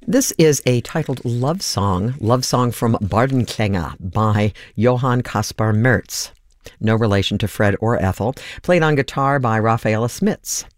This is a titled love song from Bardenklänge by Johann Caspar Merz. No relation to Fred or Ethel, played on guitar by Rafaela Smits.